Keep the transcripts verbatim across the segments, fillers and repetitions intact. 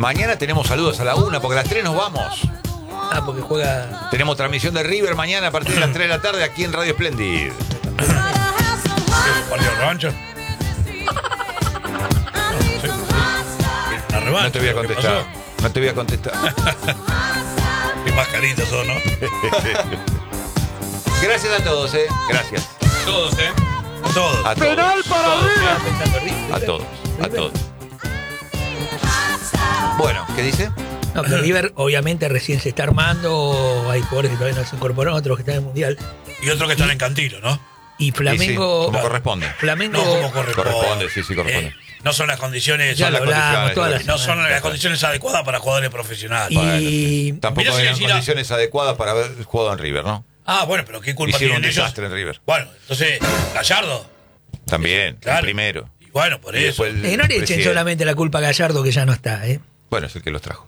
Mañana tenemos saludos a la una, porque a las tres nos vamos. Ah, porque juega... Tenemos transmisión de River mañana a partir de las tres de la tarde aquí en Radio Splendid. ¿Partido de revancha? La revancha. No te voy a contestar. No te voy a contestar. Qué mascaritas son, ¿no? Gracias a todos, ¿eh? Gracias. Todos, ¿eh? A todos. A todos. Penal para River. A todos. A todos. Bueno, ¿qué dice? No, pero River obviamente recién se está armando. Hay jugadores que todavía no se incorporaron, otros que están en el Mundial. Y otros que están en Cantilo, ¿no? Y Flamengo... Sí, sí, como corresponde. Flamengo... No como corresponde. Corresponde, sí, sí, corresponde. Eh, no son las condiciones... Ya son lo las hablamos condiciones, todas no las No son semanas. las condiciones adecuadas para jugadores profesionales. Y- Bueno, sí. Tampoco Mirá si eran decir a- condiciones adecuadas para haber jugado en River, ¿no? Ah, bueno, pero ¿qué culpa Hicieron un tienen ellos? desastre en River. Bueno, entonces, Gallardo. También, Claro. el primero. Y bueno, por Y eso. después el Eh, no le echen presidente. solamente la culpa a Gallardo, que ya no está, ¿eh? Bueno, es el que los trajo.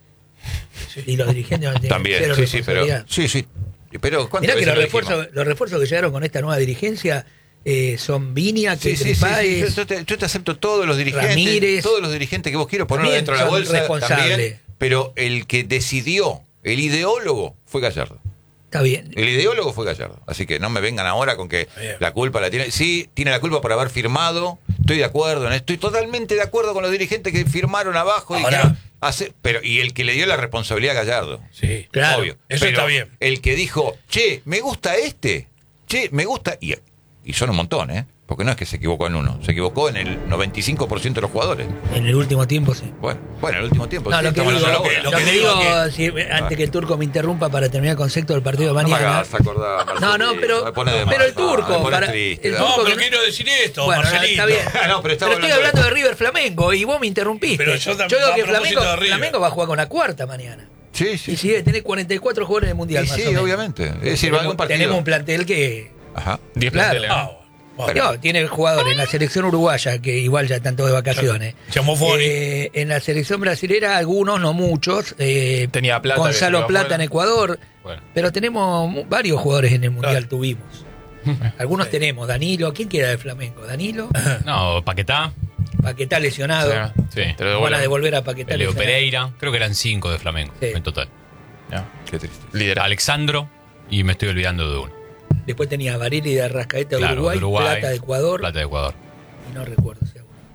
Y los dirigentes no tienen También, cero sí, sí, pero. responsabilidad. Sí, sí. Pero ¿cuántas Mirá que veces los lo dijimos? refuerzos, los refuerzos que llegaron con esta nueva dirigencia eh, son Viña, Sí, que sí, sí, sí. Páez, Yo, te, yo te acepto todos los dirigentes, Ramírez. todos los dirigentes que vos quieras ponerlo También dentro de la son bolsa responsables. también, pero el que decidió, el ideólogo fue Gallardo. Está bien. El ideólogo fue Gallardo. Así que no me vengan ahora con que Bien. la culpa la tiene. Sí, tiene la culpa por haber firmado. Estoy de acuerdo, ¿no? Estoy totalmente de acuerdo con los dirigentes que firmaron abajo. Y, Ahora- que hace, pero, y el que le dio la responsabilidad a Gallardo. Sí, Claro. Obvio. Eso Pero está bien. El que dijo, che, me gusta este. Che, me gusta. Y, y son un montón, ¿eh? Porque no es que se equivocó en uno. Se equivocó en el noventa y cinco por ciento de los jugadores. En el último tiempo, sí. Bueno, bueno, en el último tiempo. No, sí, lo que estamos digo, hablando lo que- ahora. lo que que digo digo, que- si- antes que el turco me interrumpa para terminar el concepto del partido de No me mañana. hagas acordar, No, no, Marcelino, pero, me pone de pero mal, el turco, me pone para, triste, el ¿no? No, turco pero que- quiero decir esto, Bueno, Marcelito. está bien. No, pero Pero estaba estoy hablando hablando de- de River Flamengo y vos me interrumpiste. Pero yo también- digo a que propósito Flamengo, de River. Flamengo va a jugar con la cuarta mañana. Sí, sí. Y si debe tener cuarenta y cuatro jugadores en el Mundial, Y más sí, o menos. obviamente. Es decir, va a tenemos, un partido. tenemos un plantel que... Ajá. diez Claro. planteles, ¿no? Ah, bueno. No, tiene jugadores en la selección uruguaya, que igual ya están todos de vacaciones. Chamofoni. Eh, en la selección brasilera, algunos, no muchos. Eh, Tenía Plata, que se Gonzalo iba Plata afuera. en Ecuador. Bueno. Pero tenemos mu- varios jugadores en el Mundial, Claro. tuvimos. Algunos tenemos. Danilo, ¿quién queda de Flamengo? Danilo, No, Paquetá. Paquetá lesionado. Sí, te lo Van a devuelven. devolver a Paquetá Leo lesionado. Pereira. Creo que eran cinco de Flamengo Sí. en total. Ya. Qué triste. Líder Alexandro. Y me estoy olvidando de uno. Después tenía Varela de Arrascaeta de Claro, Uruguay, de Uruguay, Plata de Ecuador. Plata de Ecuador. Y no recuerdo si alguno.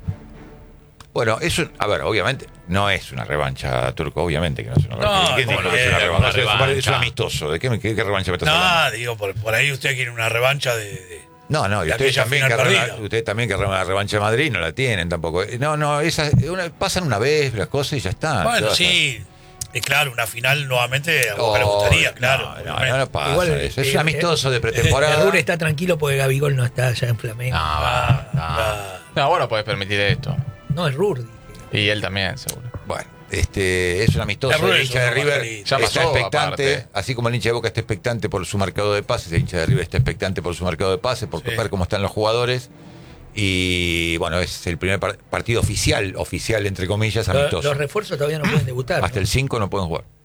Bueno, eso, a ver, obviamente, no es una revancha, Turco, obviamente que no es una No, revancha. ¿Quién ¿cómo dijo no que es es? una Una revancha? Es un- revancha. Es un amistoso. ¿De qué, me- qué, qué revancha me estás hablando? No, digo, por, por ahí usted quiere una revancha de... de- No, no, y de ustedes aquella también, final querrán, perdida. ustedes también querrán una revancha de Madrid, no la tienen tampoco. No, no, esas, una- pasan una vez las cosas y ya está. ¿Qué Bueno, vas a sí, es claro, una final nuevamente a vos hacer? que le gustaría, Oh, claro. No, no, obviamente. no, no pasa Igual, eso. Es eh, un amistoso de pretemporada. Raúl está tranquilo porque Gabigol no está allá en Flamengo. No, va, no. Ah, No, vos no podés permitir esto. No, es Rurdi. Y él también, seguro. Bueno, este es un amistoso. Es grueso, El hincha de ¿no, River Marcelito? Ya está pasó, expectante, aparte. así como el hincha de Boca está expectante por su mercado de pases, el hincha de River está expectante por su mercado de pases, por Sí. ver cómo están los jugadores. Y bueno, es el primer par- partido oficial, oficial entre comillas, Los, amistoso. los refuerzos todavía no pueden debutar. Hasta ¿no? el cinco no pueden jugar.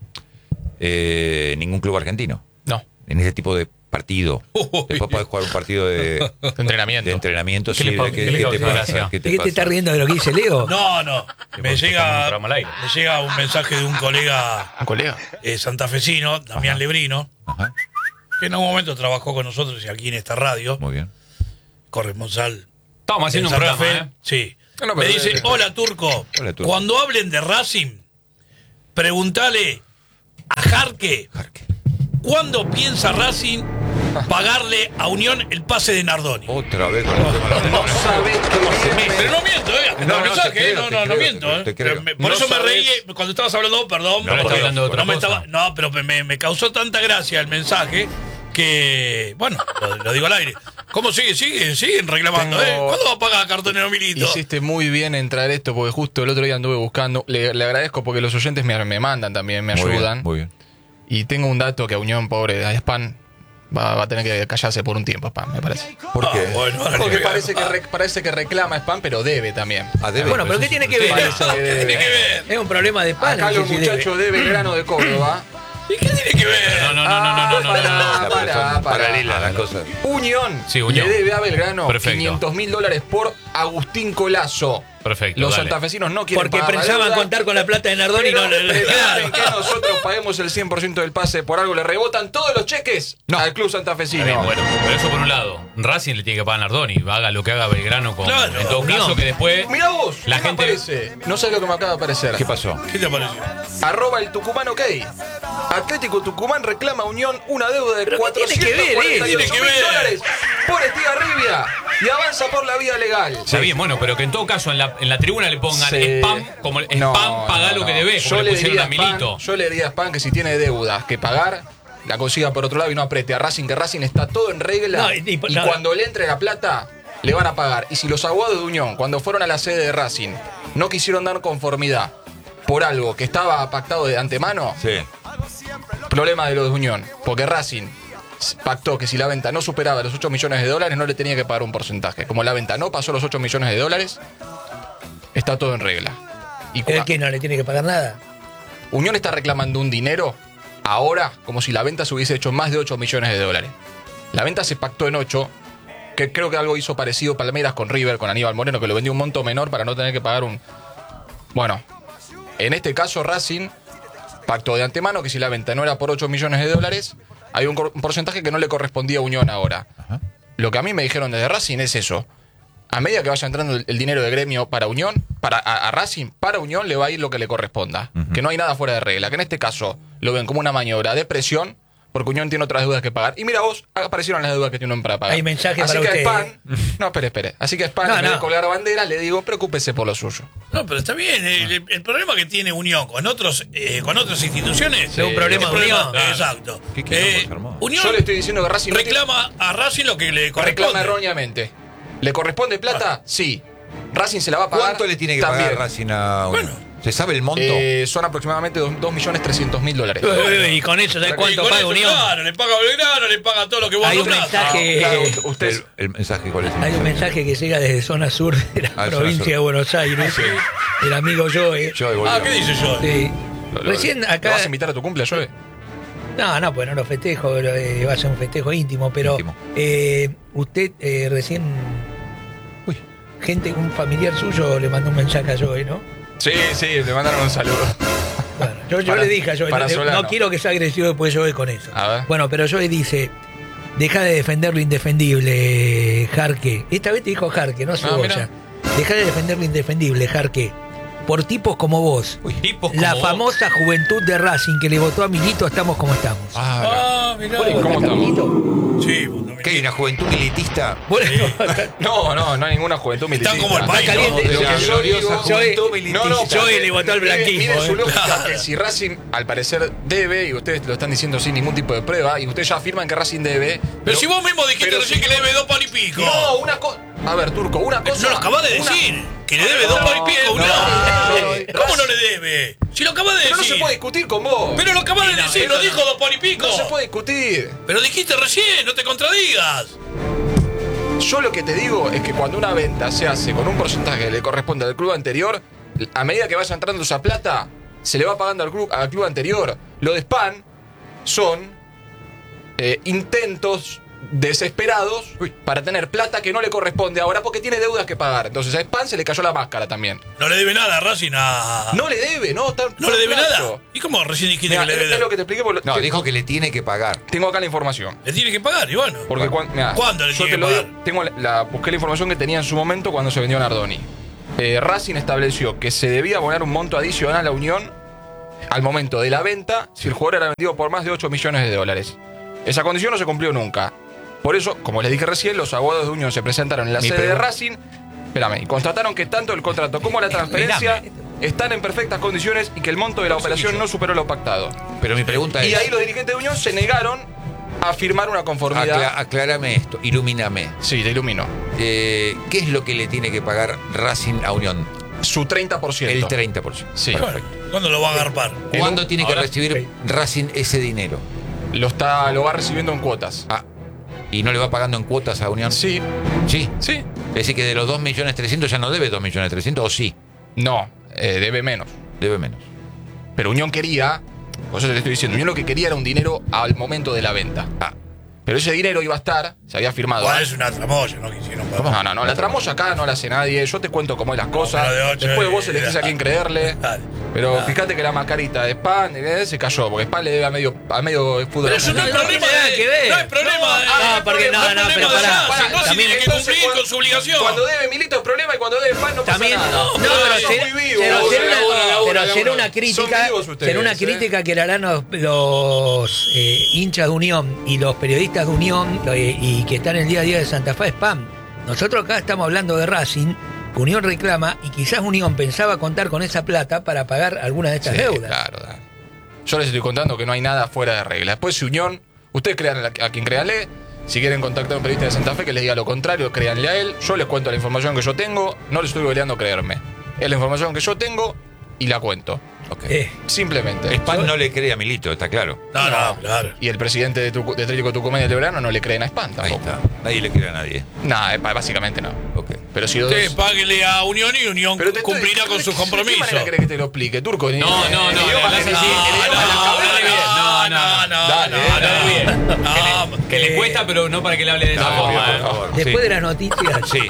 Eh, ningún club argentino. No. En ese tipo de partido. Uy. Después podés jugar un partido de, De entrenamiento. de entrenamiento. ¿Qué Sí, le pa- de qué le ¿qué causa te pasa? gracia? ¿Qué ¿De te qué te pasa? estás riendo de lo que dice Leo? No, no, Que me por- estamos en un llega, programa al aire. me llega un mensaje de un colega Un colega. eh, santafesino, Damián Lebrino, Ajá, que en algún momento trabajó con nosotros y aquí en esta radio, muy bien. corresponsal Estamos en haciendo un Santa programa, Fe. ¿eh? Sí. No, no, Me pero- dice, hola Turco, Hola, Turco. cuando hablen de Racing, pregúntale a Jarque, Jarque. ¿cuándo piensa Racing pagarle a Unión el pase de Nardoni? Otra vez con el tema de los No sabés que Pero no miento, ¿eh? No, No, no, mensaje, te creo, ¿eh? no, te no, no creo, miento, te- ¿eh? te creo. Pero me- por No eso me sabés- reí cuando estabas hablando, perdón. No, le porque está hablando de otra no me cosa. estaba- no, pero me, me causó tanta gracia el mensaje que, bueno, lo, lo digo al aire. ¿Cómo sigue? Siguen, siguen reclamando, Tengo- ¿eh? ¿Cuándo va a pagar Cartonero Milito? Hiciste muy bien en traer esto porque justo el otro día anduve buscando. Le, le agradezco porque los oyentes me, me mandan también, me Muy bien, ayudan. muy bien. Y tengo un dato que a Unión, pobre, a Span, va, va a tener que callarse por un tiempo, Span, me parece. ¿Por Ah, qué? bueno, ahora Porque le- parece que, re- parece que reclama Span, pero debe también. Ah, debe, Bueno, pero ¿qué eso tiene es- que ver? Parece que ¿Qué debe. tiene que ver? Es un problema de pan. Acá no los sé si debe. muchachos de Belgrano de Córdoba. ¿Y qué tiene que ver? No, no, no, no, no, no, no, no, no. Pará, Pero pará, son pará. paralelas las cosas. Unión, Sí, Unión. le debe a Belgrano Perfecto. quinientos mil dólares por Agustín Colazo. Perfecto, Los dale. santafesinos no quieren Porque pagar la pensaban deuda, contar con la plata de Nardoni y pero no le pretenden que nosotros paguemos el cien por ciento del pase. Por algo le rebotan todos los cheques No. al club santafesino. Está bien, bueno, pero eso por un lado. Racing le tiene que pagar a Nardoni. Haga lo que haga Belgrano con. Claro, en todo Unión. caso, que después. Mirá vos, La ¿qué me gente- aparece? No sé lo que me acaba de aparecer. ¿Qué pasó? ¿Qué te pareció? Arroba el Tucumán OK. Atlético Tucumán reclama a Unión una deuda de ¿Pero qué cuatrocientos tiene que ver, cuarenta y eh? ocho Tiene que mil ver. dólares por Estigarribia y avanza por la vía legal. Está bien, bueno, pero que en todo caso en la, en la tribuna le pongan Sí. spam, como el No, spam, pagá no, lo que no. debes, Yo como le le pusieron diría a a Spam, Milito. yo le diría a Spam que si tiene deudas que pagar, la consiga por otro lado y no apriete a Racing, que Racing está todo en regla. No, y- y y- no. cuando le entre la plata, le van a pagar. Y si los aguados de Unión, cuando fueron a la sede de Racing, no quisieron dar conformidad por algo que estaba pactado de antemano, Sí. problema de los de Unión. Porque Racing pactó que si la venta no superaba los ocho millones de dólares, no le tenía que pagar un porcentaje. Como la venta no pasó los ocho millones de dólares, está todo en regla. Y ¿El cua- que no le tiene que pagar nada? Unión está reclamando un dinero ahora como si la venta se hubiese hecho más de ocho millones de dólares. La venta se pactó en ocho, que creo que algo hizo parecido Palmeiras con River, con Aníbal Moreno, que lo vendió un monto menor para no tener que pagar un... Bueno, en este caso Racing pactó de antemano que si la venta no era por ocho millones de dólares, hay un, cor- un porcentaje que no le correspondía a Unión ahora. Lo que a mí me dijeron desde Racing es eso. A medida que vaya entrando el, el dinero de gremio para Unión, para a, a Racing, para Unión le va a ir lo que le corresponda. Ujú. Que no hay nada fuera de regla. Que en este caso lo ven como una maniobra de presión, porque Unión tiene otras deudas que pagar. Y mira vos, aparecieron las deudas que tienen para pagar. Hay mensajes Así para que usted, a Spam, no, espere, espere. Así que a Spam, No, en vez de no. colgar bandera, le digo, preocúpese por lo suyo. No, pero está bien. El, el problema que tiene Unión con otros eh, con otras instituciones Es un problema es de Unión. Exacto. ¿Qué quilombo Eh, se armó? Unión Yo le estoy diciendo que Racing no tiene- reclama a Racing lo que le corresponde. reclama erróneamente. ¿Le corresponde plata? Sí. ¿Racing se la va a pagar? ¿Cuánto le tiene que También. pagar Racing a Unión? Bueno. ¿Se sabe el monto? Eh, son aproximadamente dos millones trescientos mil dólares. Y con eso, ¿sabes Y cuánto con paga eso, Unión? Claro, le paga a Belgrano, le paga todo lo que vos Hay un nombrás. mensaje- Claro, Eh, usted, el, el mensaje, ¿cuál es? Hay un mensaje que llega desde zona sur de la Ah, zona provincia sur. de Buenos Aires, el amigo Joe. Yo volvió. Ah, ¿qué dice yo? Sí. Lo- lo- Recién ¿Le acá. vas a invitar a tu cumple, Joe? No, no, pues no lo festejo, pero, eh, va a ser un festejo íntimo, pero Íntimo. eh, usted eh, recién, Uy. gente, un familiar suyo le mandó un mensaje a Joe, ¿no? Sí, sí, le mandaron un saludo. Bueno, yo, yo Para- le dije a Joe, para no, Solano. no quiero que sea agresivo después Joe con eso. A ver. Bueno, pero Joe dice, deja de defender lo indefendible, Jarque. Esta vez te dijo Jarque, no Ah, Cebolla. mira. Deja de defender lo indefendible, Jarque. Por tipos como vos. Tipos La como vos. famosa juventud de Racing que le votó a Milito, estamos como estamos. Ah, Ah, mirá. ¿Vos le ¿Cómo votaste a estamos? Milito? Sí, vos también. ¿qué hay una juventud militista? Bueno, No, no, no hay ninguna juventud militar. Están como el país, caliente. ¿no? Lo que yo digo, juventud Joey- no, no, Joey le votó al blanquismo, Miren su eh. lógica, Claro. que si Racing al parecer debe, y ustedes lo están diciendo sin ningún tipo de prueba, y ustedes ya afirman que Racing debe. Pero si vos mismo dijiste pero recién si- que le debe dos palos y pico. No, una cosa. A ver, Turco, una cosa. No lo acabas de una- decir. Que le debe dos palos y pico. no, No, no, ¿Cómo no, no le debe? Si lo acabas de Pero no decir. se puede discutir con vos. Pero lo acabas de no, decir, eso lo dijo dos palos y pico. No se puede discutir. Pero dijiste recién, no te contradigas. Yo lo que te digo es que cuando una venta se hace con un porcentaje que le corresponde al club anterior, a medida que vaya entrando esa plata, se le va pagando al club, al club anterior. Lo de Spam son eh, intentos desesperados para tener plata que no le corresponde ahora porque tiene deudas que pagar. Entonces a Spam se le cayó la máscara también. No le debe nada a Racing a... No le debe, ¿no? Está- ¿No le debe está nada? claro. ¿Y cómo recién dijiste Mirá, que le es, debe? es lo que te expliqué. porque- No, que- dijo que le tiene que pagar. Tengo acá la información. Le tiene que pagar, y bueno. Porque cuan- mirá, ¿Cuándo le yo tiene te que lo pagar? digo, tengo la, la- busqué la información que tenía en su momento cuando se vendió Nardoni. Eh, Racing estableció que se debía abonar un monto adicional a Unión al momento de la venta si el jugador era vendido por más de ocho millones de dólares. Esa condición no se cumplió nunca. Por eso, como les dije recién, los abogados de Unión se presentaron en la Mi sede de pregunta- Racing, espérame, y constataron que tanto el contrato como la transferencia están en perfectas condiciones y que el monto de la operación no superó lo pactado. Pero mi pregunta Y es, ahí los dirigentes de Unión se negaron a firmar una conformidad. acla- aclárame esto, ilumíname. Sí, te ilumino. Eh, ¿Qué es lo que le tiene que pagar Racing a Unión? Su treinta por ciento. El treinta por ciento. Sí. Bueno, ¿cuándo lo va a agarpar? ¿Cuándo tiene que Ahora- recibir Racing ese dinero? Lo, está, lo va recibiendo en cuotas. Ah, ¿y no le va pagando en cuotas a Unión? Sí, Sí. sí. Es decir, que de los dos millones trescientos ya no debe dos millones trescientos, o sí, No, eh, debe menos. debe menos. Pero Unión quería, por eso te estoy diciendo, Unión lo que quería era un dinero al momento de la venta. Ah, Pero ese dinero iba a estar, se había firmado. Igual es una tramoya, ¿no? Que hicieron, papá. No, no, no, la tramoya acá no la hace nadie. Yo te cuento cómo es las cosas. pero de ocho, Después eh, vos elegís a quién creerle. Dale. Pero Dale. fíjate que la mascarita de Spam eh, se cayó, porque Spam le debe a medio, a medio fútbol. Pero eso no es no problema tiene nada de- que ver. No es problema de. No, porque no, es no, problema pero de pará, Racing, pará, Racing también- tiene que cumplir cuando- con su obligación. Cuando debe Milito es problema y cuando debe Spam no pasa También, nada. no, no, pero, no, será- muy vivo, pero vos, será labura, una, labura, pero labura. será una Son crítica, vivos ustedes, será una ¿eh? crítica que le harán los, los, eh, hinchas de Unión y los periodistas de Unión eh, y que están el día a día de Santa Fe Spam. Nosotros acá estamos hablando de Racing, que Unión reclama y quizás Unión pensaba contar con esa plata para pagar alguna de estas Sí, deudas. claro, claro. Yo les estoy contando que no hay nada fuera de regla. Después, si Unión, ustedes crean a quien créanle. Si quieren contactar a un periodista de Santa Fe que les diga lo contrario, créanle a él. Yo les cuento la información que yo tengo, no les estoy peleando creerme. Es la información que yo tengo y la cuento. Ok. Eh, Simplemente. Spam no le cree a Milito, está claro. No, no, claro. Y el presidente de, Tucu- de Atlético Tucumán y de Lebrano no le creen a Spam Ahí tampoco. está. Nadie le cree a nadie. Nah, eh, básicamente no. Ok. Pero si dos. Usted páguele a Unión y Unión Pero te- cumplirá con sus ¿De qué compromisos. manera querés que te lo explique, Turco? No, no, no, El no, idioma no, que- no, el no, idioma de la no, cabeza. no, no, no, Dale, no, dale, no, bien. no. Que le cuesta, pero no para que le hable de esa No, forma. por eh. favor. después Sí. de las noticias. Sí.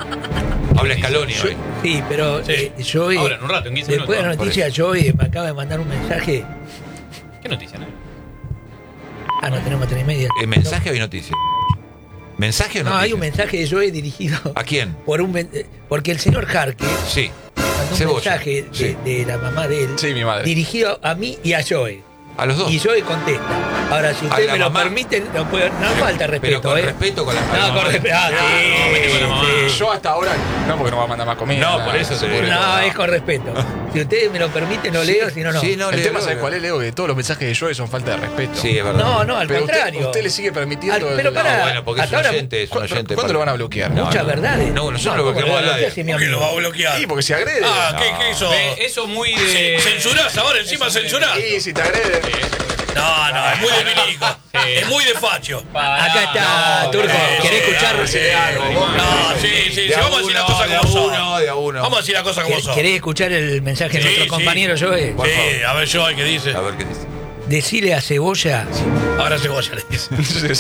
Habla Scaloni Yo- hoy. sí, pero Sí. eh, yo eh, Ahora, en un rato, en quince después de minutos. las noticias, yo eh, me acaba de mandar un mensaje. ¿Qué noticia, no? Ah, no tenemos tres y media. ¿El mensaje o hay noticia? ¿Mensaje o No, noticia? hay un mensaje de Joey dirigido ¿A quién? por un men- eh, porque el señor Jarque Sí. mandó un Cebolla. mensaje de, Sí. de la mamá de él Sí, mi madre. dirigido a mí y a Joey. A los dos. Y Joey contesta. Ahora, si A ustedes la me lo mamá. permiten, no, puedo- no falta Pero respeto, con ¿eh? respeto con la No, con respeto. Ah, sí, vete con la mamá. sí. Yo hasta ahora. No, porque no va a mandar más comida. No, nada, por eso se te pudre digo. todo. No, es con respeto. Si ustedes me lo permiten, lo leo, si no, no. Sí, no, El leo, tema, leo, ¿sabes leo. cuál es, Leo? Que todos los mensajes de Joey son falta de respeto. Sí, es verdad. No, no, al Pero usted, contrario. usted le sigue permitiendo. Al- pero el- pará. No, bueno, porque es un Hasta ahora- oyente, es un ¿Cuándo, oyente. ¿cuándo lo van a bloquear? No, Muchas no. verdades. No, nosotros lo ¿cómo bloqueamos le al aire. bloqueas, mi ¿Por qué lo amigo? va a bloquear? Sí, porque si agrede. Ah, ¿qué, No. qué hizo? Eh, Eso muy de. ¿Censurás ahora encima censurás? Sí, si te agrede. No, no, es muy de milico. Es muy de facho. Pará, Acá está, no, Turco. eh, ¿Querés sí, escuchar? Sí, algo, vos- No, sí, sí, sí. De a Vamos a decir las uno, cosas de a como son. uno, de a uno. Vamos a decir las cosas como son. ¿Querés escuchar el mensaje de Sí, nuestro sí. compañero Joey? Por favor. Sí, a ver, yo, ¿qué dice? A ver qué dice. Decile a Cebolla Ahora Cebolla le dice.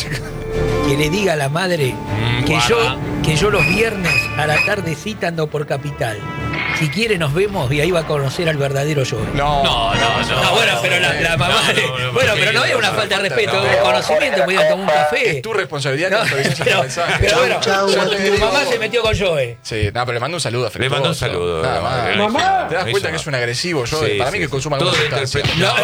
que le diga a la madre que guarda. yo, que yo los viernes a la tardecita ando por Capital. Si quiere nos vemos y ahí va a conocer al verdadero Joey. No, No, no, no. No, bueno, pero la, la mamá. No, no, no, bueno, porque- pero no es una falta de respeto, no, es un conocimiento, voy a tomar un café. Es tu responsabilidad que No, actualices ese pero, mensaje. pero bueno, Ya te tu digo. mamá se metió con Joey. Sí, no, pero le mando un saludo afectuoso. Le mando un saludo. Nada más. Mamá. ¿Te das cuenta que es un agresivo? Yo, Sí, para sí, mí que sí. consuma Todo alguna lo sustancia. interpreta.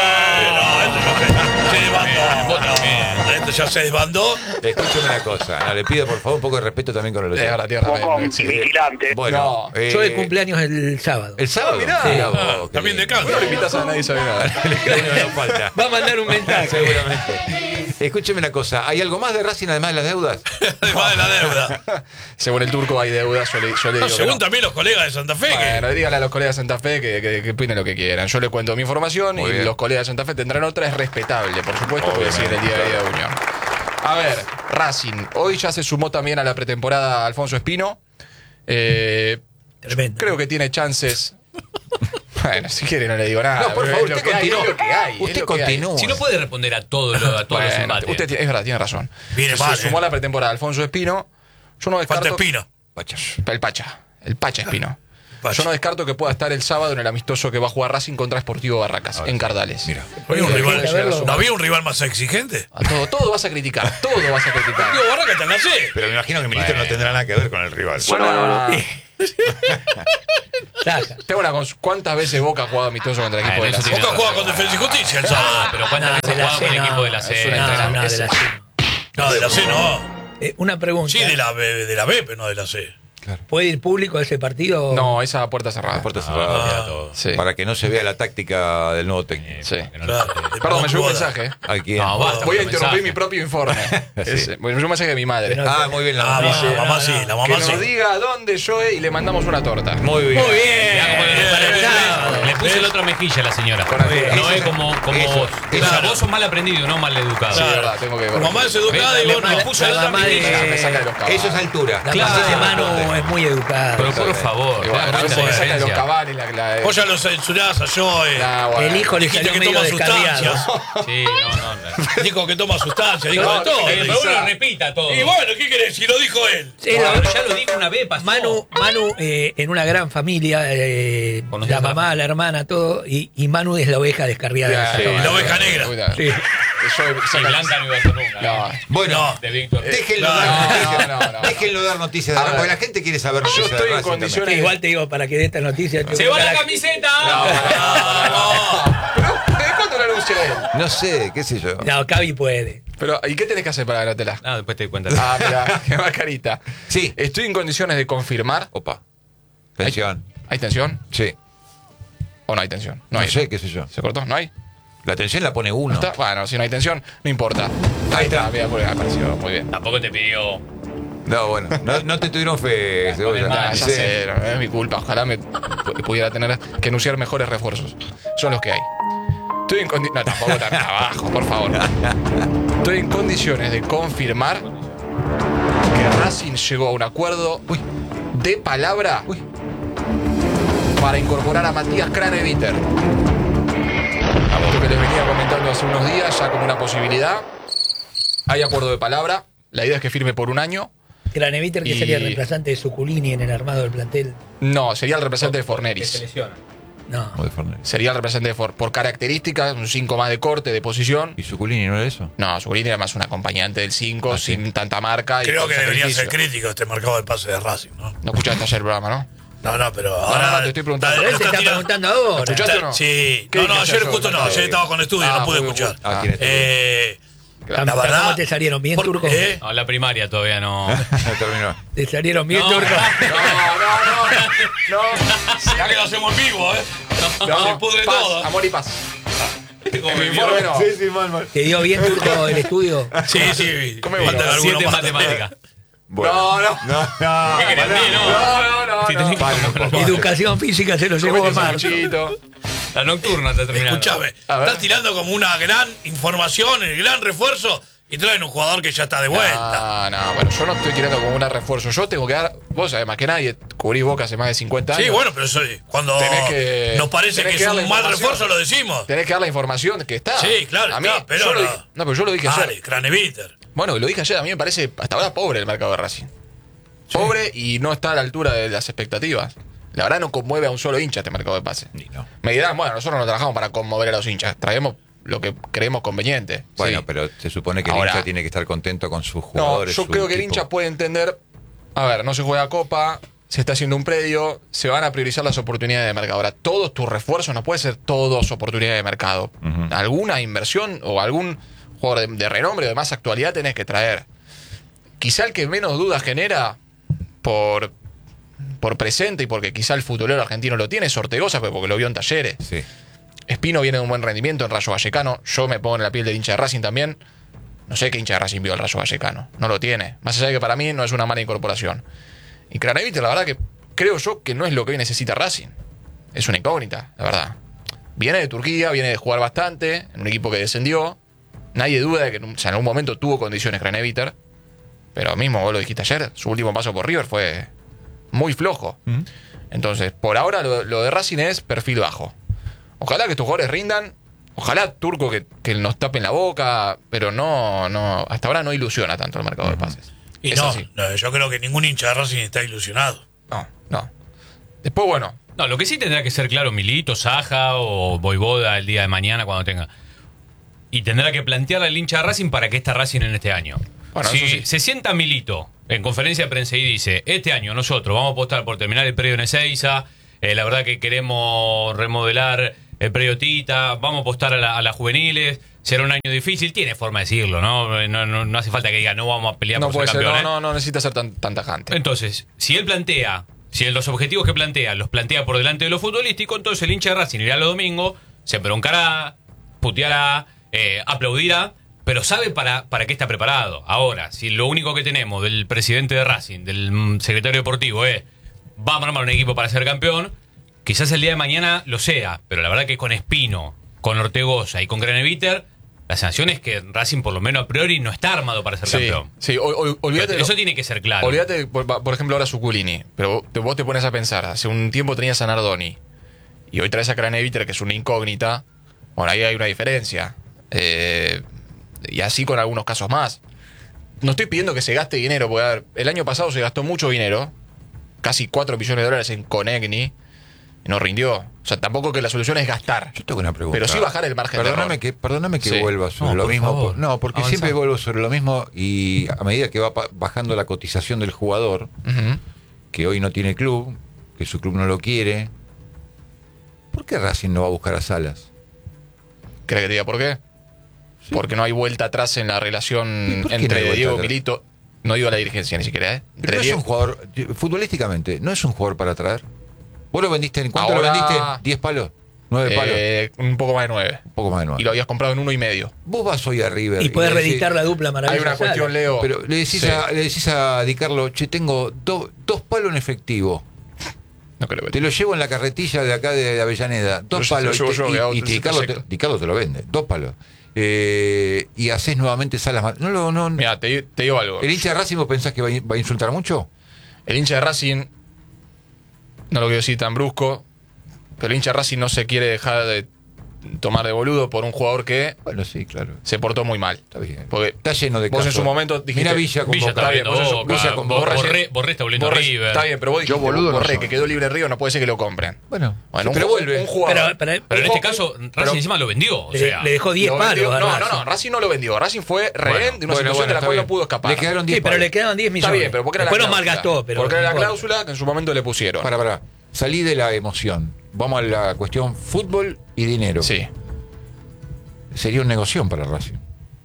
Se desbandó. Esto ya se desbandó. Escúchame una cosa. No, le pido por favor un poco de respeto también con los Es verdad, tierra. Bueno, Yo eh, de cumpleaños el sábado. el sábado. mirá. Mirá vos, Ah, qué también de lindo. casa. No le invitas a nadie sabe nada. No nos falta. Va a mandar un mensaje. Seguramente. Escúcheme una cosa. ¿Hay algo más de Racing además de las deudas? Además de la deuda. Según el Turco hay deudas, yo le, yo le No, digo que según no. también los colegas de Santa Fe. que- Bueno, díganle a los colegas de Santa Fe que, que, que opinen lo que quieran. Yo le cuento mi información Muy y bien. los colegas de Santa Fe tendrán otra. Es respetable, por supuesto, porque sigue en el día a día de Unión. A ver, Racing. Hoy ya se sumó también a la pretemporada Alfonso Espino. Eh, Tremendo. creo que tiene chances. Bueno, si quiere no le digo nada. No, por pero favor, es lo usted que hay, continúa. es lo que hay, es Usted lo que hay. continúa. Si no puede responder a todo lo, a todos los Bueno, embates. usted tiene- es verdad, tiene razón. Viene se mal, sumó eh. a la pretemporada Alfonso Espino. Yo no Falta descarto. Espino. Pacha. El Pacha. El Pacha Espino. Pacha. Yo no descarto que pueda estar el sábado en el amistoso que va a jugar Racing contra Sportivo Barracas, en Cardales. Mira. Había un Sí, rival- hay que verlo. ¿No había un rival más exigente? A todo, todo vas a criticar, todo vas a criticar. Digo, Barraca está en la C. Pero me imagino que Milito no tendrá nada que ver con el rival. Saca. Tengo una cons- ¿Cuántas veces Boca ha jugado amistoso contra el equipo Ah, de la eso C? tiene Boca juega con Defensa y Justicia el sábado. Ah, pero ¿cuántas No, veces de la jugaba con el C, equipo de la no, C? es una No, entrenamiento. no, de la C. No, de la C no. Eh, una pregunta. Sí, de la B, de la B, pero no de la C. ¿Puede ir público a ese partido? No, esa puerta cerrada. Puerta Ah, cerrada. todo. Sí. Para que no se vea la táctica del nuevo técnico. Sí. Que no- Claro. Perdón, me llegó un Jugada. mensaje. ¿eh? ¿A quién? No, basta. Voy a con interrumpir mensaje. mi propio informe. Es- me llegó un mensaje de mi madre. Pero- Ah, muy bien. La Ah, mamá. la mamá sí, la Que mamá nos sí. diga dónde yo y le mandamos una torta. Muy bien. Muy bien. Mirá cómo le- Para el le- sábado. Le puse el otro rejilla la señora. Con altura. No Eso- es como, como eso- vos. eso- O sea, vos sos mal aprendido, no mal educado. Sí, es verdad, tengo que Tu mamá es educada y La vos no. mamá- Puso la la otra mamá de- rejilla. Me saca de los caballos. Eso es altura. La Claro. mamá de Manu es muy educada. Pero por favor, Y te bueno, das a cuenta veces de me la saca de los diferencia. cabales. La, la, Vos ya lo censurás a Joe. Nah, bueno. El hijo le Dijiste salió que medio toma descarriado. sustancias. Sí, no, no. no. Dijo que toma sustancias, dijo No, de todo. eh, Pero dijo. uno repita todo. Y bueno, ¿qué querés? Si lo dijo él. Sí, Bueno, no, ya lo dijo una vez, pasó. Manu, Manu eh, en una gran familia, eh, ¿Conocés la a- mamá, la hermana, todo, y, y Manu es la oveja descarriada. de esa Sí, familia. la oveja negra. Cuidado. Sí. Yo Y saca- Blanca no iba a ser nunca. No. ¿eh? Bueno, No. De Víctor. déjenlo No, dar no, noticias. no, no, no. Déjenlo dar noticias de A Racing, ver. porque la gente quiere saber Yo noticias de estoy en Racing también. condiciones- Sí, igual te digo, para que dé esta noticia. tengo ¡Se que va la dar- camiseta! No, no, no, no. Pero, ¿desde cuándo lo anuncia él? No sé, qué sé yo. No, Cavi puede. Pero, ¿y qué tenés que hacer para ganártela? Ah, después te doy cuenta. Ah, mira, qué más carita. Sí. Estoy en condiciones de confirmar. Opa. Pensión. ¿Hay tensión Sí. o no hay tensión? No, hay. sé, qué sé yo. ¿Se cortó? ¿No hay? La tensión la pone ¿No uno. está? Bueno, si no hay tensión, no importa. Ahí está. Mira, porque me apareció muy bien. Tampoco te pidió. No, bueno. No, no te tuvieron fe, Cebolla. Nah, Sí. ya sé, no es mi culpa. Ojalá me pu- pudiera tener que anunciar mejores refuerzos. Son los que hay. Estoy en condiciones. No, tampoco tan abajo, por favor. Estoy en condiciones de confirmar que Racing llegó a un acuerdo de palabra para incorporar a Matías Craneviter. Lo que les venía comentando hace unos días, ya como una posibilidad. Hay acuerdo de palabra. La idea es que firme por un año. Craneviter, que Y- sería el reemplazante de Suculini en el armado del plantel. No, sería el representante de Que se Forneris. lesiona. No. O de Fernández. Sería el representante de For por características, un cinco más de corte, de posición. ¿Y Suculini no era eso? No, Suculini era más un acompañante del cinco, Ah, sí. sin tanta marca. y Creo con que debería ser sacrificio. crítico este mercado de pase de Racing, ¿no? No escuchaste ayer el programa, ¿no? No, no, pero ahora. no, te estoy preguntando. Pero él te está tirando- preguntando ahora. ¿Escuchaste o no? Sí. ¿Qué No, no, dije ayer ayer justo yo? no. Ayer estaba con estudio, Ah, no pude muy escuchar. Ah, ¿quién es? Eh, ¿Cómo la verdad. te salieron bien, por- Turco? ¿eh? No, la primaria todavía no. Terminó. ¿Te salieron bien, No. Turco? No, no, no. No. Ya que lo hacemos en vivo, ¿eh? No, Se pudre paz, todo. amor y paz. Como En mi me informe no. sí, mal, mal. ¿Te dio bien, Turco, el estudio? Sí, sí. Come faltan bueno. algunos Siete más. matemáticas. Bueno. No, no. No, no. ¿Qué querés, pará. no? No, no, no. Si no. tenés que Paren un comer- poco. Educación física se lo llevó a Comete Mar. sanguchito. La nocturna está terminando. Escuchame, A ver. estás tirando como una gran información, el gran refuerzo, y traen un jugador que ya está de vuelta. Ah, no, bueno, yo no estoy tirando como un refuerzo. Yo tengo que dar. Vos sabés más que nadie, cubrí Boca hace más de cincuenta años. Sí, bueno, pero eso, cuando Tenés que- nos parece tenés que, que es dar la un mal información. refuerzo, lo decimos. Tenés que dar la información que está. Sí, claro, A mí, está, pero yo lo no. dije- no, pero yo lo dije ayer. Dale, Craneviter. Bueno, lo dije ayer, a mí me parece hasta ahora pobre el mercado de Racing. Pobre y no está a la altura de las expectativas. La verdad no conmueve a un solo hincha este mercado de pases. Ni no. Me dirán, bueno, nosotros no trabajamos para conmover a los hinchas, traemos lo que creemos conveniente. Bueno, Sí. pero se supone que el Ahora- hincha tiene que estar contento con sus No, jugadores. yo su creo que el equipo. hincha puede entender, a ver, no se juega Copa, se está haciendo un predio, se van a priorizar las oportunidades de mercado. Ahora, todos tus refuerzos no puede ser todos oportunidades de mercado. Ujú. Alguna inversión o algún jugador de, de renombre o de más actualidad tenés que traer. Quizá el que menos dudas genera por, por presente y porque quizá el futbolero argentino lo tiene es Ortegoza, pero porque lo vio en Talleres. Sí. Espino viene de un buen rendimiento en Rayo Vallecano. Yo me pongo en la piel del hincha de Racing también. No sé qué hincha de Racing vio el Rayo Vallecano. No lo tiene. Más allá de que para mí no es una mala incorporación. Y Craneviter, la verdad que creo yo que no es lo que hoy necesita Racing. Es una incógnita, la verdad. Viene de Turquía, viene de jugar bastante, en un equipo que descendió. Nadie duda de que o sea, en algún momento tuvo condiciones Craneviter. Pero mismo, vos lo dijiste ayer, su último paso por River fue muy flojo. Entonces, por ahora lo, lo de Racing es perfil bajo. Ojalá que estos jugadores rindan. Ojalá Turco que, que nos tapen la boca. Pero no, no, hasta ahora no ilusiona tanto el mercado de pases. Y Es no, así. no, yo creo que ningún hincha de Racing está ilusionado. No, no. Después, bueno, No, lo que sí tendrá que ser claro, Milito, Saja o Voivoda el día de mañana cuando tenga. Y tendrá que plantearle al hincha de Racing para que está Racing en este año. Bueno, si eso sí. se sienta Milito en conferencia de prensa y dice, este año nosotros vamos a apostar por terminar el predio en Ezeiza, eh, la verdad que queremos remodelar el predio Tita, vamos a apostar a, la- a las juveniles, será un año difícil, tiene forma de decirlo, ¿no? No, no, no hace falta que diga, no vamos a pelear no por puede ser ser, campeón. no, ¿eh? no, no necesita ser tan, tan tajante. Entonces, si él plantea, si él los objetivos que plantea los plantea por delante de lo futbolístico, entonces el hincha de Racing irá los domingos, se broncará, puteará, eh, aplaudirá, pero sabe para, para qué está preparado. Ahora, si lo único que tenemos del presidente de Racing, del mm, secretario deportivo, es vamos a armar un equipo para ser campeón, quizás el día de mañana lo sea, pero la verdad que con Espino, con Ortegoza y con Craneviter, la sensación es que Racing por lo menos a priori no está armado para ser Sí, campeón. sí, o- o- olvídate. Eso tiene que ser claro. Olvídate, por, por ejemplo, ahora Zuculini. Pero vos te, vos te pones a pensar, hace un tiempo tenías a Nardoni. Y hoy traes a Craneviter, que es una incógnita. Bueno, ahí hay una diferencia. Eh, y así con algunos casos más. No estoy pidiendo que se gaste dinero, porque a ver, el año pasado se gastó mucho dinero. Casi cuatro millones de dólares en Conegni. Y no rindió. O sea, tampoco que la solución es gastar. Yo tengo una pregunta. Pero sí bajar el margen de Perdóname error. que, perdóname que Sí. vuelva sobre No, lo por mismo. favor. por- no, porque Avanzá. siempre vuelvo sobre lo mismo y a medida que va pa- bajando la cotización del jugador, Ujú. que hoy no tiene club, que su club no lo quiere, ¿por qué Racing no va a buscar a Salas? ¿Querés que te diga por qué? Porque no hay vuelta atrás en la ¿Y relación por qué no entre hay vuelta Diego atrás? Milito. No digo a la dirigencia ni siquiera, ¿eh? Pero Entre no es Diego- un jugador, futbolísticamente, no es un jugador para traer. ¿Vos lo vendiste en cuánto Ahora- lo vendiste? ¿diez palos? ¿nueve palos? eh, un poco más de nueve. Un poco más de nueve. Y lo habías comprado en uno y medio. Vos vas hoy a River. Y podés le decís- reeditar la dupla Hay maravillosa. una cuestión, Leo. Pero le decís, Sí. a, le decís a Di Carlo, che, tengo do- dos palos en efectivo. No creo que Te lo llevo en la carretilla de acá de Avellaneda. Dos Pero palos. se lo llevo y, yo, que hago y- y el Di Carlo te, trayecto. Di Carlo te lo vende. Dos palos. Eh, y haces nuevamente Salas más. No, lo- no, Mira, te, te digo algo. ¿El hincha de Racing vos pensás que va, a- va a insultar mucho? El hincha de Racing, no lo quiero decir tan brusco, pero el hincha de Racing no se quiere dejar de tomar de boludo por un jugador que Bueno, sí, claro. se portó muy mal. Está bien. Porque Está lleno de vos en casos. su momento dijiste... Mirá Villa con Villa Boca. está bien, volviendo vos en su- Boca, Villa con Bo- Boca. Borré, Borré está volviendo a Borré- River. Está bien, pero vos dijiste, Yo boludo no Borré, soy. que quedó libre en Río, no puede ser que lo compren. Bueno, Bueno, pero un, vuelve. un jugador... Pero, pero- Pero en un este ju- caso, Racing pero- encima lo vendió. O le, sea, le dejó diez lo palos. vendió- a No, no, Racing. no, Racing no lo vendió. Racing fue rehén de una Bueno, situación bueno, de la está cual bien. no pudo escapar. Le quedaron diez Sí, pero palos. le quedaban diez Está millones. bien, pero porque era la Después nos cláusula. malgastó. Pero porque era no la importa. cláusula que en su momento le pusieron. Para, para. Salí de la emoción. Vamos a la cuestión fútbol y dinero. Sí. Sería un negocio para Racing.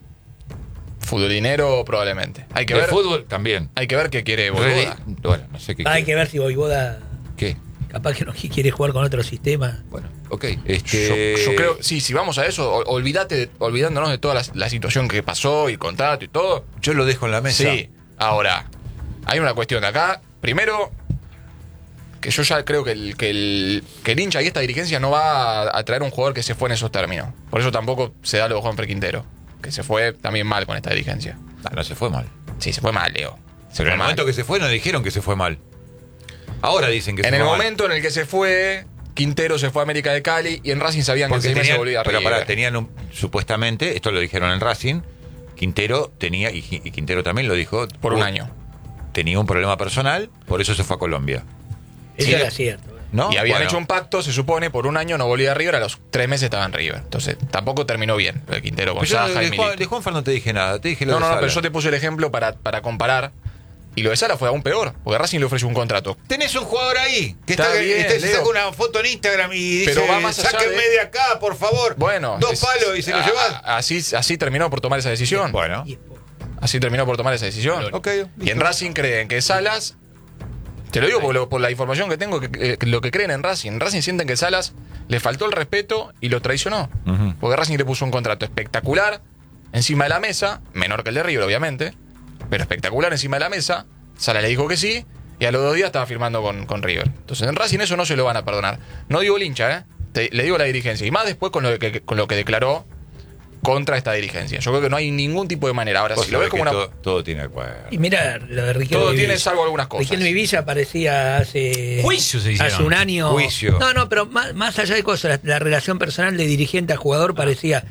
Fútbol dinero, probablemente. Hay que El ver. fútbol también. Hay que ver qué quiere Ready- Boluda. Bueno, no sé qué. Hay quiere. que ver si Voivoda ¿Qué? capaz que no quiere jugar con otro sistema. Bueno, ok. Yo, Este... yo creo, sí, si vamos a eso, ol- olvídate, de- olvidándonos de toda la, la situación que pasó y el contrato y todo. Yo lo dejo en la mesa. Sí. Ahora, hay una cuestión de acá. Primero, que yo ya creo que el, que el, que el hincha y esta dirigencia no va a, a traer un jugador que se fue en esos términos. Por eso tampoco se da lo de Juanfer Quintero, que se fue también mal con esta dirigencia. No, no se fue mal. Sí, se fue mal, Leo. Se Pero en fue el mal. momento que se fue no dijeron que se fue mal. Ahora dicen que se En fue el mal. momento en el que se fue, Quintero se fue a América de Cali y en Racing sabían que en Porque seis meses tenían, volvía a pero River. pará, tenían un- supuestamente, esto lo dijeron en Racing, Quintero tenía, y, y Quintero también lo dijo, Por un u- año. tenía un problema personal, por eso se fue a Colombia. Eso Sí. era cierto. ¿No? Y habían Bueno, hecho un pacto, se supone, por un año no volvía a River, a los tres meses estaba en River. Entonces, tampoco terminó bien lo de Quintero con pero yo Saja de, y Juan, Milito. de Juanfer no te dije nada, te dije lo No, de no, no, Sala. pero yo te puse el ejemplo para, para comparar. Y lo de Sala fue aún peor, porque Racing le ofreció un contrato. Tenés un jugador ahí que Está está, bien, está- se Leo. saca una foto en Instagram y dice, Pero va más allá sáquenme de- de... acá, por favor. Bueno, Dos es- palos y se lo a- llevas. a- Así, así terminó por tomar esa decisión. Bueno, Y después- Así terminó por tomar esa decisión. ok. Y en Racing creen que Salas, te lo digo por, lo- por la información que tengo, que, eh, que lo que creen en Racing. En Racing sienten que Salas le faltó el respeto y lo traicionó. Ujú. Porque Racing le puso un contrato espectacular encima de la mesa, menor que el de River, obviamente, pero espectacular encima de la mesa. Salas le dijo que sí y a los dos días estaba firmando con, con River. Entonces en Racing eso no se lo van a perdonar. No digo el hincha, ¿eh? Te- le digo la dirigencia. Y más después con lo que, con lo que declaró contra esta dirigencia. Yo creo que no hay ningún tipo de manera. Ahora, Vos si lo ves sabés como que una... todo, todo tiene acuerdo. Y mira, lo de Riquelme. Todo tiene Villa. salvo algunas cosas. Riquelme Villa aparecía hace. Juicio se hicieron. Hace un año. Juicio. No, no, pero más, más allá de cosas, la, la relación personal de dirigente a jugador parecía.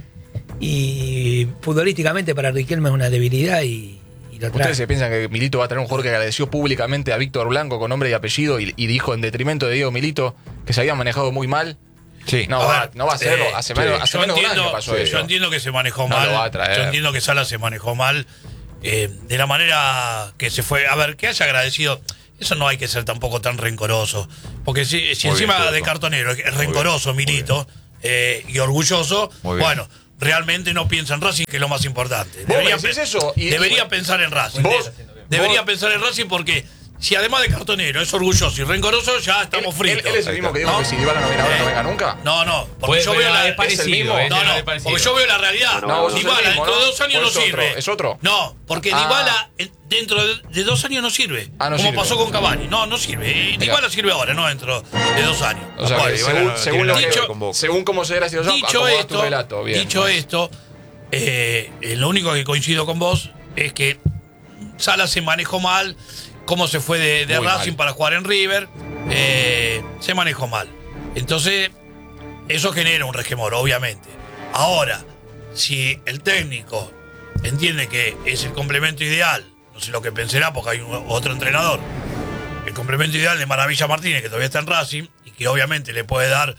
Y futbolísticamente para Riquelme es una debilidad y, y lo trae. ¿Ustedes se piensan que Milito va a tener un jugador que agradeció públicamente a Víctor Blanco con nombre y apellido y, y dijo en detrimento de Diego Milito que se había manejado muy mal? Sí. No, A va, ver, no va a hacerlo. eh, hace sí. menos, hace Yo menos de un entiendo, año pasó sí, eso. yo entiendo que se manejó No mal. lo va a traer. Yo entiendo que Sala se manejó mal. eh, de la manera que se fue. A ver, que haya agradecido. Eso no hay que ser tampoco tan rencoroso. Porque si, si Muy encima bien, de Turco. cartonero es rencoroso, bien, muy Milito, eh, y orgulloso, Muy bien. bueno, realmente no piensa en Racing, que es lo más importante. Vos me Debería, decís pe- eso y- debería y- pensar en Racing. Vos- debería vos- pensar en Racing porque si además de cartonero es orgulloso y rencoroso, ya estamos Él, él, fritos. él es el mismo que dijo ¿No? que si Dybala no viene ahora, no venga nunca. No, no, porque Puede- yo veo la... es parecido, es el mismo. es No, no, es parecido. porque yo veo la realidad. No, vos sos Dybala el mismo, dentro de ¿no? dos años no Vos sos sirve. otro, ¿es otro? No, porque Ah. Dybala eh, dentro de, de dos años no sirve. Ah, no como sirve. pasó con Cavani. No, no sirve. Eh, Mirá. Dybala sirve ahora, no dentro de dos años. O sea, Bueno, que Dybala según, no según, tiene lo nada que, que ver con Boca. según cómo se ve la situación, Dicho acomodás esto, tu relato. Bien. dicho esto, eh, eh, lo único que coincido con vos es que Salas se manejó mal, cómo se fue de, de Muy Racing mal. para jugar en River, eh, se manejó mal. Entonces, eso genera un resquemor, obviamente. Ahora, si el técnico entiende que es el complemento ideal, no sé lo que pensará porque hay un- otro entrenador, el complemento ideal de Maravilla Martínez, que todavía está en Racing, y que obviamente le puede dar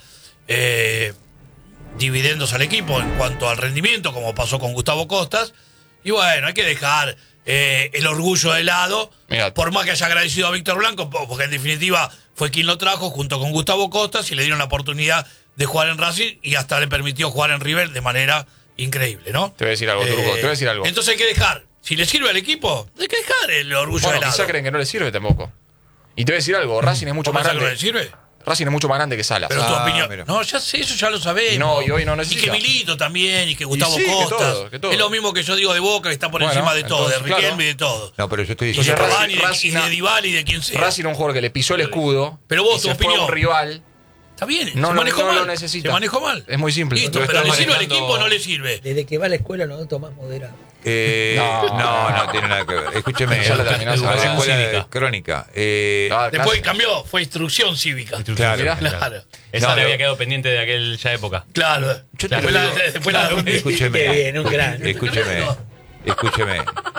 eh, dividendos al equipo en cuanto al rendimiento, como pasó con Gustavo Costas. Y bueno, hay que dejar eh, el orgullo de lado, Mirá. por más que haya agradecido a Víctor Blanco, po- porque en definitiva fue quien lo trajo junto con Gustavo Costas y le dieron la oportunidad de jugar en Racing y hasta le permitió jugar en River de manera increíble, ¿no? Te voy a decir algo, Turco, te voy a decir algo. Entonces hay que dejar, si le sirve al equipo, hay que dejar el orgullo Bueno, de lado. quizá creen que no le sirve tampoco. Y te voy a decir algo, Racing es mucho ¿Vos más pensás que no grande. le sirve? Racing es mucho más grande que Salas. Pero tu Ah, opinión. mira. No, ya sé, eso ya lo sabemos. Y no, y hoy no Y necesita. que Milito también, y que Gustavo sí, que Costas. todo, que todo. Es lo mismo que yo digo de Boca, que está por Bueno, encima de todo, de entonces, Riquelme claro. y de todo. No, pero yo estoy Y de diciendo. Entonces, Cavani, y de- Racing- y de Dybala y de quien sea. Racing es un jugador que le pisó el escudo. Pero vos, y tu se fue a opinión. un rival. Está bien, No, se no, manejó no mal. lo necesita. Se manejó mal. Es muy simple. Listo, Lo pero está le sirve al manejando- equipo o no le sirve. Desde que va a la escuela lo noto más moderado. Eh, No. no, no, tiene nada que ver. Escúcheme. Ya la terminó, a la educación escuela de cívica. crónica. Eh, Ah, Después casi. cambió, fue instrucción cívica. claro. Mirá. Claro. Esa No, le no. había quedado pendiente de aquella época. Claro. Yo te Después lo la- digo. después la- Escúcheme. Qué bien, un gran. Escúcheme. Escúcheme.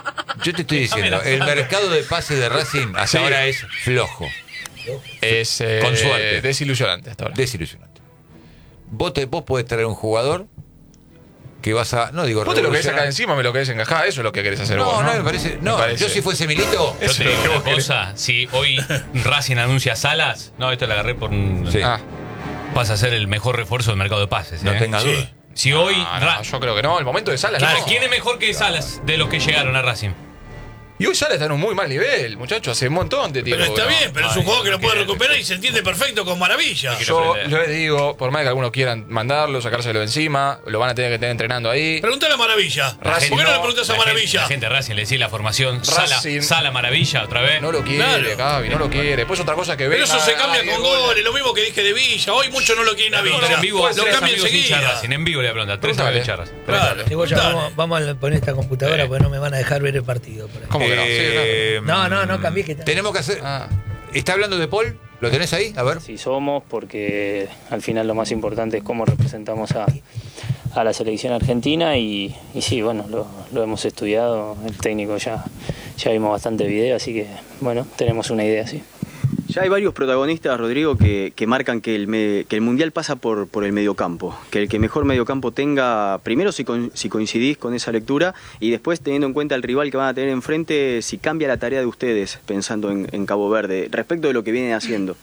Yo te estoy diciendo, el mercado de pases de Racing hasta Sí. ahora es flojo, Es eh, Con suerte. desilusionante hasta ahora. desilusionante. Vos, te, vos podés traer un jugador que vas a. No digo Vos te lo querés revolucionar. sacar encima, me lo querés encajar, eso es lo que querés hacer No, vos. no, No, me parece. No, Me parece. yo si fuese Milito. Yo te digo que una vos querés. cosa, si hoy Racing anuncia Salas, no, esto la agarré por un- Sí. Ah, pasa a ser el mejor refuerzo del mercado de pases. No ¿eh? tenga Sí. duda. Si hoy no, Ra- no, yo creo que no. El momento de Salas. ¿Quién, no. quién es mejor que Salas de los que llegaron a Racing? Y hoy Salas está en un muy mal nivel, muchachos. Hace un montón de tiempo. Pero está que no. bien, pero es un Ay, juego que lo puede quiere- recuperar y se entiende perfecto con maravilla. quiere- Yo, aprender. yo les digo, por más que algunos quieran mandarlo, sacárselo de encima, lo van a tener que tener entrenando ahí. Preguntale a Maravilla. Racing ¿Por qué no, no, le preguntas a La gente- Maravilla? La gente de Racing le decía la formación Sala, Racing- Sala Maravilla otra vez. No lo quiere, Claro. Gaby, no lo quiere. Después otra cosa que ve. Pero eso se cambia con goles, lo mismo que dije de Villa. Hoy muchos no lo quieren a Preguntar Villa. en vivo a Lo tres cambia amigos hinchas de enseguida. Racing. En vivo le voy a preguntar. Tres Preguntale. amigos hinchas de Racing. Claro. Digo, ya Dale. vamos, vamos a poner esta computadora Eh. porque no me van a dejar ver el partido. por ahí. ¿Cómo que no? Sí, Eh, No, no, no cambié que está- Tenemos que hacer. Ah. ¿Está hablando de Paul? ¿Lo tenés ahí? A ver. Sí somos, porque al final lo más importante es cómo representamos a, a la selección argentina y, y sí, bueno, lo, lo hemos estudiado, el técnico ya, ya vimos bastante video, así que bueno, tenemos una idea, sí. Ya hay varios protagonistas, Rodrigo, que, que marcan que el, me- que el Mundial pasa por, por el mediocampo. Que el que mejor mediocampo tenga, primero si, con- si coincidís con esa lectura, y después teniendo en cuenta el rival que van a tener enfrente, si cambia la tarea de ustedes, pensando en, en Cabo Verde, respecto de lo que vienen haciendo.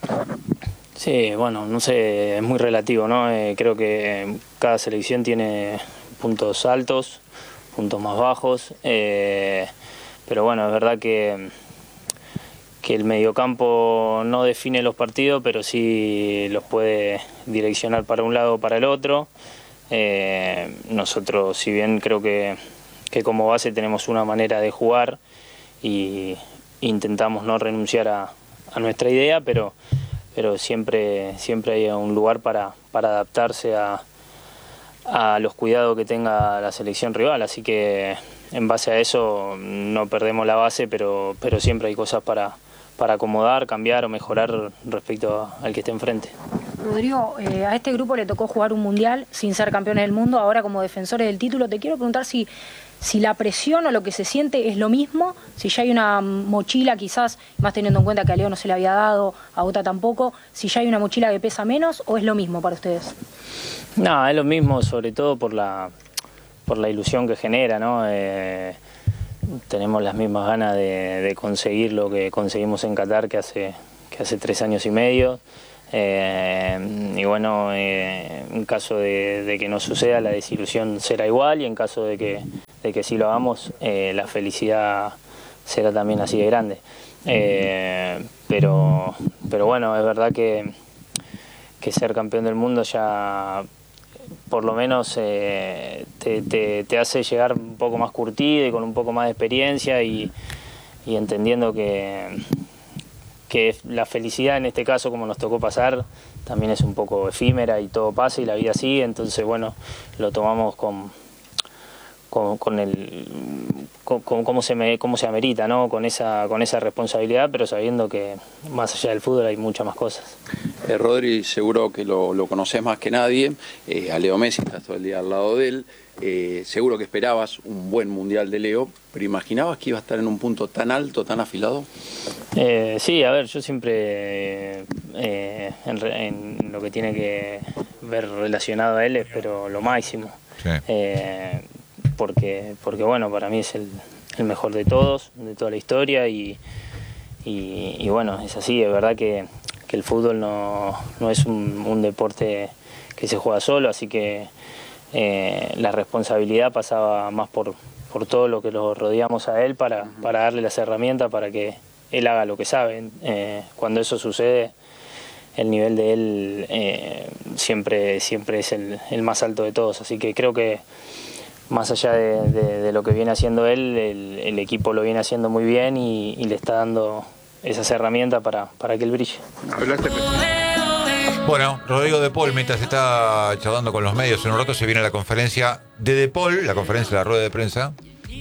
Sí, bueno, no sé, es muy relativo, ¿no? Eh, creo que cada selección tiene puntos altos, puntos más bajos, eh, pero bueno, es verdad que, que el mediocampo no define los partidos, pero sí los puede direccionar para un lado o para el otro. Eh, nosotros, si bien creo que, que como base tenemos una manera de jugar y intentamos no renunciar a, a nuestra idea, pero pero siempre siempre hay un lugar para, para adaptarse a, a los cuidados que tenga la selección rival, así que en base a eso no perdemos la base, pero, pero siempre hay cosas para, para acomodar, cambiar o mejorar respecto a- al que esté enfrente. Rodrigo, eh, a este grupo le tocó jugar un mundial sin ser campeones del mundo, ahora como defensores del título. Te quiero preguntar si, si la presión o lo que se siente es lo mismo, si ya hay una mochila quizás, más teniendo en cuenta que a Leo no se le había dado, a Ota tampoco, si ya hay una mochila que pesa menos o es lo mismo para ustedes. No, es lo mismo, sobre todo por la, por la ilusión que genera, ¿no? Eh, tenemos las mismas ganas de, de conseguir lo que conseguimos en Qatar que hace, que hace tres años y medio. Eh, y bueno, eh, en caso de, de que no suceda, la desilusión será igual, y en caso de que, de que sí lo hagamos, eh, la felicidad será también así de grande. Eh, pero, pero bueno, es verdad que, que ser campeón del mundo ya por lo menos eh, te, te, te hace llegar un poco más curtido y con un poco más de experiencia y, y entendiendo que, que la felicidad en este caso, como nos tocó pasar, también es un poco efímera y todo pasa y la vida sigue, entonces bueno, lo tomamos con, con, con el con, con, cómo se me, cómo se amerita, ¿no? Con esa, con esa responsabilidad, pero sabiendo que más allá del fútbol hay muchas más cosas. Eh, Rodri, seguro que lo, lo conoces más que nadie, eh, a Leo Messi, estás todo el día al lado de él, eh, seguro que esperabas un buen mundial de Leo, pero ¿imaginabas que iba a estar en un punto tan alto, tan afilado? Eh, sí, a ver, yo siempre eh, en, en lo que tiene que ver relacionado a él espero lo máximo, Sí. eh, porque, porque bueno, para mí es el, el mejor de todos, de toda la historia y, y, y bueno, es así, es verdad que, que el fútbol no, no es un, un deporte que se juega solo, así que eh, la responsabilidad pasaba más por, por todo lo que lo rodeamos a él para, para darle las herramientas para que él haga lo que sabe. Eh, cuando eso sucede, el nivel de él eh, siempre, siempre es el, el más alto de todos, así que creo que más allá de, de, de lo que viene haciendo él, el, el equipo lo viene haciendo muy bien y, y le está dando esas herramientas para, para que él brille. Bueno, Rodrigo De Paul, mientras está charlando con los medios, en un rato se viene la conferencia de De Paul, la conferencia de la rueda de prensa,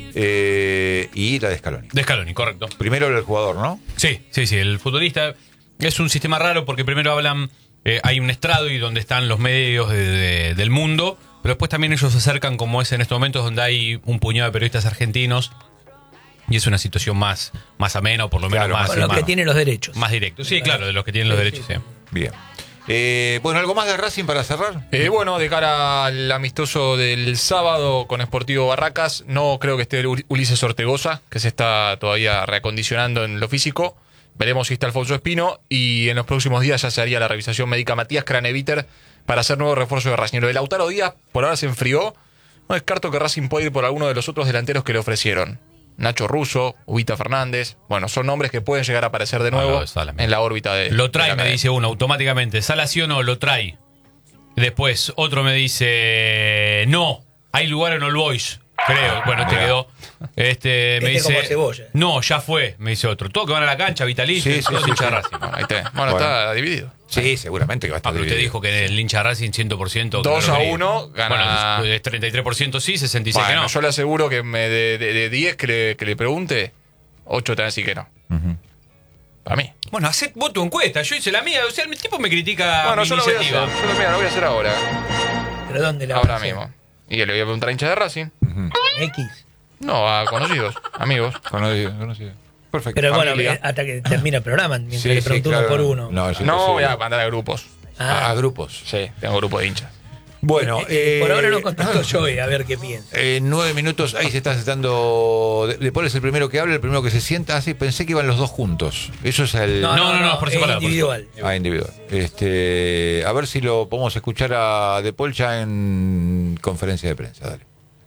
eh, y la de Scaloni. De Scaloni, correcto. Primero el jugador, ¿no? Sí, sí, sí. El futbolista es un sistema raro porque primero hablan, eh, hay un estrado y donde están los medios de, de, del mundo, pero después también ellos se acercan, como es en estos momentos, donde hay un puñado de periodistas argentinos y es una situación más, más amena o por lo menos Claro, más, Con los más, que tienen los derechos. más directo. Sí, claro, de los que tienen los Sí, derechos. sí. Sí. Bien. Eh, bueno, ¿algo más de Racing para cerrar? Eh, bueno, de cara al amistoso del sábado con Sportivo Barracas, no creo que esté Ulises Ortegoza, que se está todavía reacondicionando en lo físico. Veremos si está Alfonso Espino y en los próximos días ya se haría la revisación médica Matías Craneviter para hacer nuevo refuerzo de Racing. Lo de Lautaro Díaz por ahora se enfrió. No descarto que Racing pueda ir por alguno de los otros delanteros que le ofrecieron. Nacho Russo, Ubita Fernández. Bueno, son nombres que pueden llegar a aparecer de nuevo Ah, no, en la órbita de... Lo de trae, la me academia. dice uno, automáticamente. ¿Sala sí o no? Lo trae. Después, otro me dice, no, hay lugar en All Boys. Creo, bueno, este Mirá. quedó. Este me Este como dice, cebolla. no, ya fue, me dice otro. Todos que van a la cancha, vitalicio, Sí, sí, todos sí, hinchas sí. de Racing. Bueno, ahí tenés. Bueno, Bueno. está dividido. Sí, seguramente que va a Ah, estar pero usted dividido. dijo que el hincha de Racing cien por ciento. que dos no lo a quería. uno, gana- Bueno, es treinta y tres por ciento sí, sesenta y seis Bueno, que no. yo le aseguro que me de, de, de diez que le, que le pregunte, ocho te van a decir que no. Ujú. Para mí. Bueno, haced voto encuesta, yo hice la mía. O sea, el tipo me critica Bueno, mi yo lo voy a hacer. iniciativa. Yo lo, mira, lo voy a hacer ahora. ¿Pero dónde la Ahora van a hacer? mismo. Y le voy a preguntar a hinchas de Racing. X. No, a conocidos, amigos. Conocido, conocido. Perfecto. Pero bueno, Familia. eh, hasta que termina el programa, mientras Sí, le sí, pregunto claro. uno por uno. No, es No, voy imposible. a mandar a grupos. a, Ah, a grupos. Sí, tengo grupo de hinchas. Bueno, eh, por eh, ahora no contesto yo, eh, a ver qué piensa. En nueve minutos, ahí se está sentando. De, de Paul es el primero que habla, el primero que se sienta. Ah, sí, pensé que iban los dos juntos. Eso es el. no, no, no, por es separado, por individual. Ah, individual. Este, a ver si lo podemos escuchar a De Paul ya en conferencia de prensa. Dale.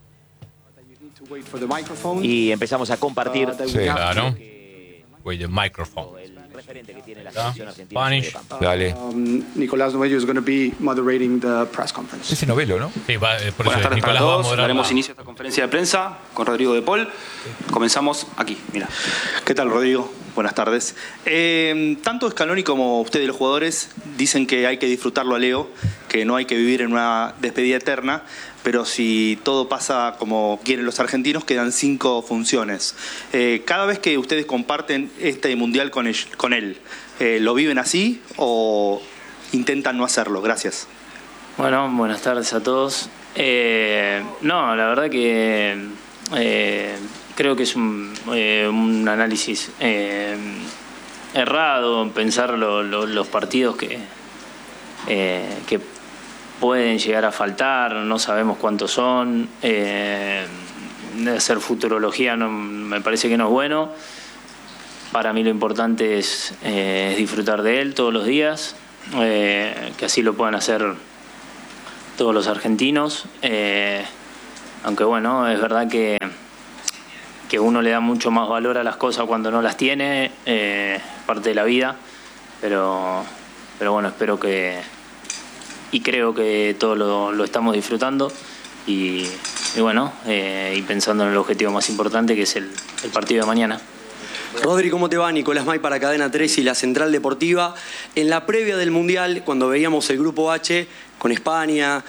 Y empezamos a compartir Sí. Claro. With the microphone. el referente que tiene la ¿Ah? selección argentina. Spanish. Dale. Um, Nicolás Novello is going to be moderating the press conference. Ese novelo, ¿no? Sí, va, eh, por Buenas eso tardes para Nicolás va a todos. moderar Daremos la- inicio a esta conferencia de prensa con Rodrigo De Paul. Comenzamos aquí, mira. ¿Qué tal, Rodrigo? Buenas tardes. Eh, tanto Scaloni como ustedes, los jugadores, dicen que hay que disfrutarlo a Leo, que no hay que vivir en una despedida eterna, pero si todo pasa como quieren los argentinos, quedan cinco funciones. Eh, cada vez que ustedes comparten este mundial con él, con él eh, ¿lo viven así o intentan no hacerlo? Gracias. Bueno, buenas tardes a todos. Eh, no, la verdad que eh, creo que es un, eh, un análisis eh, errado pensar lo- lo- los partidos que, eh, que pueden llegar a faltar, no sabemos cuántos son. Eh, hacer futurología no, me parece que no es bueno. Para mí lo importante es, eh, es disfrutar de él todos los días, eh, que así lo puedan hacer todos los argentinos. Eh, aunque bueno, es verdad que, que uno le da mucho más valor a las cosas cuando no las tiene, eh, parte de la vida, pero, pero bueno, espero que, y creo que todos lo, lo estamos disfrutando, y, y bueno, eh, y pensando en el objetivo más importante, que es el, el partido de mañana. Rodri, ¿cómo te va? Nicolás May para Cadena tres y la Central Deportiva. En la previa del Mundial, cuando veíamos el Grupo H con España,